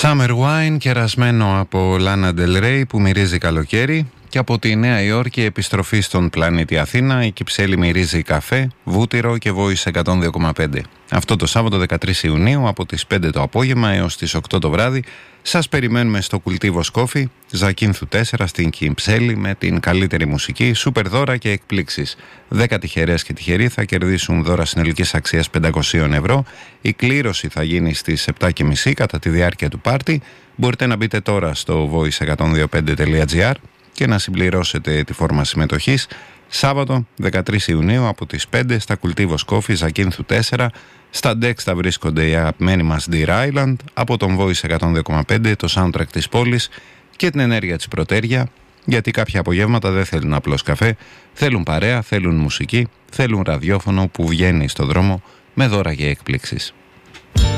Summer Wine, κερασμένο από Lana Del Rey που μυρίζει καλοκαίρι, και από τη Νέα Υόρκη επιστροφή στον πλανήτη Αθήνα, η Κυψέλη μυρίζει καφέ, βούτυρο και Voice 102,5. Αυτό το Σάββατο 13 Ιουνίου από τις 5 το απόγευμα έως τις 8 το βράδυ σας περιμένουμε στο Κουλτίβος Coffee, Ζακίνθου 4 στην Κυψέλη, με την καλύτερη μουσική, σούπερ δώρα και εκπλήξεις. 10 τυχερές και τυχεροί θα κερδίσουν δώρα συνολικής αξίας 500 ευρώ. Η κλήρωση θα γίνει στις 7.30 κατά τη διάρκεια του πάρτι. Μπορείτε να μπείτε τώρα στο voice125.gr και να συμπληρώσετε τη φόρμα συμμετοχής. Σάββατο 13 Ιουνίου από τις 5 στα Κουλτίβος Coffee, Ζακίνθου 4. Στα Dex θα βρίσκονται οι αγαπημένοι μας Deer Island, από τον Voice 102,5, το soundtrack της πόλης και την ενέργεια της Πρωτέρια, γιατί κάποια απογεύματα δεν θέλουν απλώς καφέ, θέλουν παρέα, θέλουν μουσική, θέλουν ραδιόφωνο που βγαίνει στο δρόμο με δώρα και εκπλήξεις.